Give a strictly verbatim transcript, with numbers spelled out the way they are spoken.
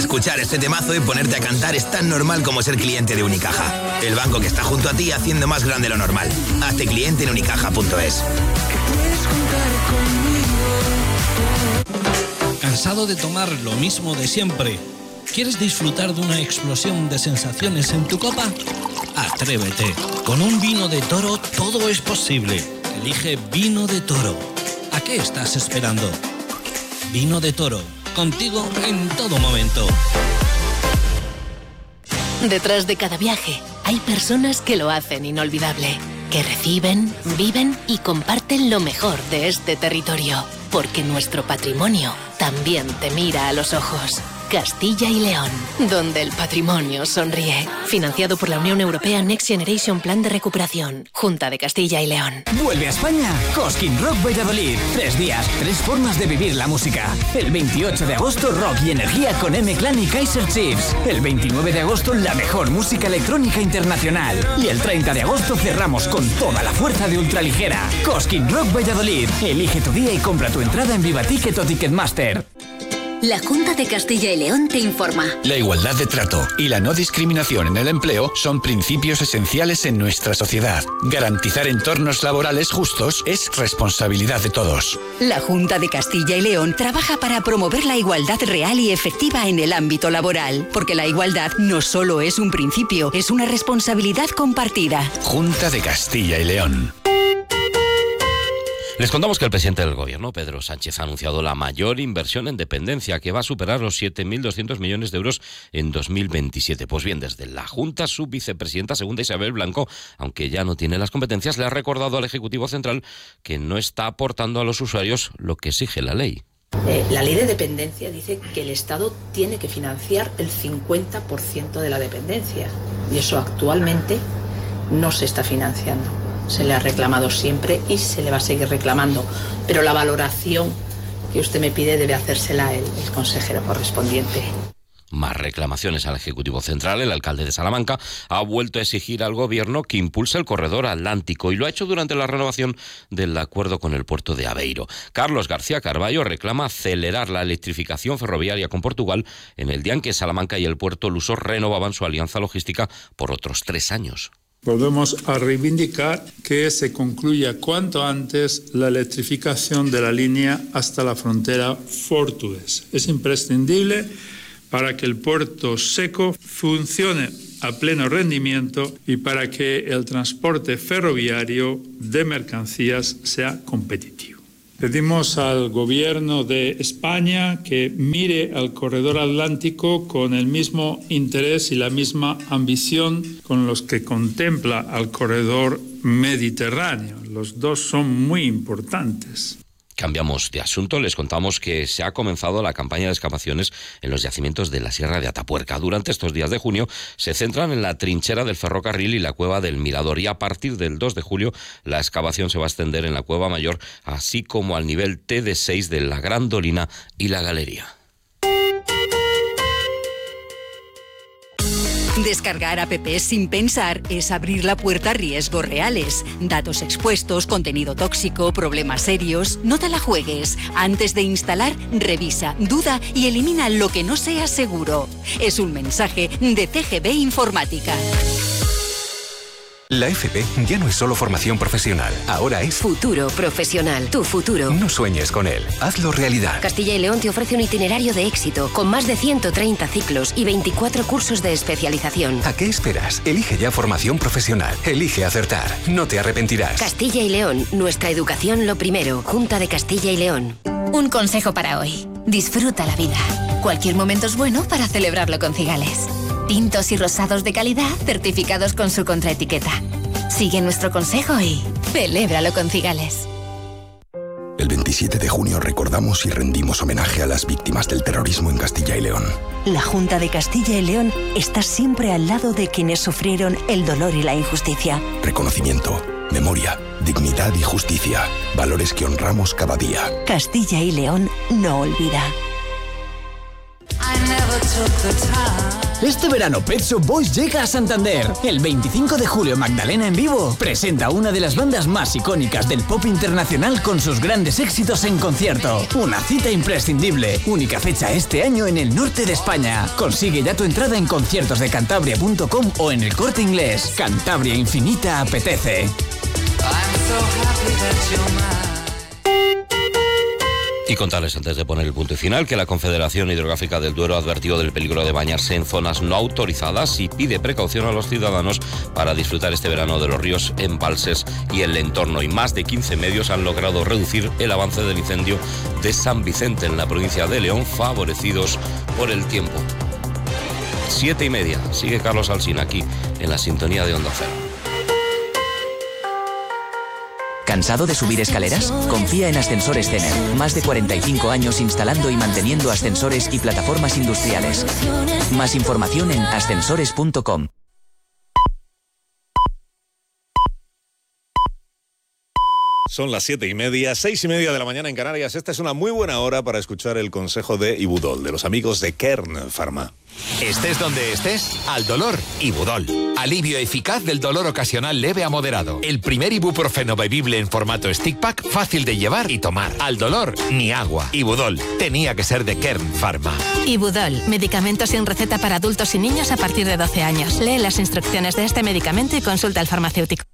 escuchar este temazo y ponerte a cantar es tan normal como ser cliente de Unicaja. El banco que está junto a ti haciendo más grande lo normal. Hazte cliente en unicaja punto es. ¿Cansado de tomar lo mismo de siempre? ¿Quieres disfrutar de una explosión de sensaciones en tu copa? Atrévete. Con un vino de Toro todo es posible. Elige Vino de Toro. ¿A qué estás esperando? Vino de Toro. Contigo en todo momento. Detrás de cada viaje hay personas que lo hacen inolvidable, que reciben, viven y comparten lo mejor de este territorio, porque nuestro patrimonio también te mira a los ojos. Castilla y León, donde el patrimonio sonríe. Financiado por la Unión Europea Next Generation Plan de Recuperación. Junta de Castilla y León. Vuelve a España Cosquín Rock Valladolid. Tres días, tres formas de vivir la música. El veintiocho de agosto, rock y energía con M-Clan y Kaiser Chiefs. El veintinueve de agosto, la mejor música electrónica internacional. Y el treinta de agosto cerramos con toda la fuerza de ultraligera. Cosquín Rock Valladolid. Elige tu día y compra tu entrada en Viva Ticket o Ticketmaster. La Junta de Castilla y León te informa. La igualdad de trato y la no discriminación en el empleo son principios esenciales en nuestra sociedad. Garantizar entornos laborales justos es responsabilidad de todos. La Junta de Castilla y León trabaja para promover la igualdad real y efectiva en el ámbito laboral, porque la igualdad no solo es un principio, es una responsabilidad compartida. Junta de Castilla y León. Les contamos que el presidente del Gobierno, Pedro Sánchez, ha anunciado la mayor inversión en dependencia, que va a superar los siete mil doscientos millones de euros en dos mil veintisiete. Pues bien, desde la Junta, su vicepresidenta segunda, Isabel Blanco, aunque ya no tiene las competencias, le ha recordado al Ejecutivo Central que no está aportando a los usuarios lo que exige la ley. Eh, la ley de dependencia dice que el Estado tiene que financiar el cincuenta por ciento de la dependencia, y eso actualmente no se está financiando. Se le ha reclamado siempre y se le va a seguir reclamando, pero la valoración que usted me pide debe hacérsela el, el consejero correspondiente. Más reclamaciones al Ejecutivo Central. El alcalde de Salamanca ha vuelto a exigir al Gobierno que impulse el corredor atlántico, y lo ha hecho durante la renovación del acuerdo con el puerto de Aveiro. Carlos García Carballo reclama acelerar la electrificación ferroviaria con Portugal en el día en que Salamanca y el puerto luso renovaban su alianza logística por otros tres años. Volvemos a reivindicar que se concluya cuanto antes la electrificación de la línea hasta la frontera portuguesa. Es imprescindible para que el puerto seco funcione a pleno rendimiento y para que el transporte ferroviario de mercancías sea competitivo. Pedimos al Gobierno de España que mire al corredor atlántico con el mismo interés y la misma ambición con los que contempla al corredor mediterráneo. Los dos son muy importantes. Cambiamos de asunto. Les contamos que se ha comenzado la campaña de excavaciones en los yacimientos de la Sierra de Atapuerca. Durante estos días de junio se centran en la trinchera del ferrocarril y la cueva del Mirador, y a partir del dos de julio la excavación se va a extender en la Cueva Mayor, así como al nivel T D seis de la Gran Dolina y la Galería. Descargar apps sin pensar es abrir la puerta a riesgos reales. Datos expuestos, contenido tóxico, problemas serios. No te la juegues. Antes de instalar, revisa, duda y elimina lo que no sea seguro. Es un mensaje de C G B Informática. La F P ya no es solo formación profesional, ahora es futuro profesional, tu futuro. No sueñes con él, hazlo realidad. Castilla y León te ofrece un itinerario de éxito con más de ciento treinta ciclos y veinticuatro cursos de especialización. ¿A qué esperas? Elige ya formación profesional, elige acertar, no te arrepentirás. Castilla y León, nuestra educación lo primero. Junta de Castilla y León. Un consejo para hoy: disfruta la vida. Cualquier momento es bueno para celebrarlo con Cigales. Tintos y rosados de calidad, certificados con su contraetiqueta. Sigue nuestro consejo y celébralo con Cigales. El veintisiete de junio recordamos y rendimos homenaje a las víctimas del terrorismo en Castilla y León. La Junta de Castilla y León está siempre al lado de quienes sufrieron el dolor y la injusticia. Reconocimiento, memoria, dignidad y justicia. Valores que honramos cada día. Castilla y León no olvida. I never took the time. Este verano Pet Shop Boys llega a Santander. El veinticinco de julio Magdalena en vivo presenta una de las bandas más icónicas del pop internacional con sus grandes éxitos en concierto. Una cita imprescindible. Única fecha este año en el norte de España. Consigue ya tu entrada en conciertos de cantabria punto com o en El Corte Inglés. Cantabria Infinita apetece. Y contarles antes de poner el punto y final que la Confederación Hidrográfica del Duero advirtió del peligro de bañarse en zonas no autorizadas y pide precaución a los ciudadanos para disfrutar este verano de los ríos, embalses y el entorno. Y más de quince medios han logrado reducir el avance del incendio de San Vicente en la provincia de León, favorecidos por el tiempo. Siete y media. Sigue Carlos Alsina aquí en la sintonía de Onda Cero. ¿Cansado de subir escaleras? Confía en Ascensores Cener. Más de cuarenta y cinco años instalando y manteniendo ascensores y plataformas industriales. Más información en ascensores punto com. Son las siete y media, seis y media de la mañana en Canarias. Esta es una muy buena hora para escuchar el consejo de Ibudol, de los amigos de Kern Pharma. Estés donde estés, al dolor, Ibudol. Alivio eficaz del dolor ocasional leve a moderado. El primer ibuprofeno bebible en formato stick pack, fácil de llevar y tomar. Al dolor, ni agua. Ibudol, tenía que ser de Kern Pharma. Ibudol, medicamento sin receta para adultos y niños a partir de doce años. Lee las instrucciones de este medicamento y consulta al farmacéutico.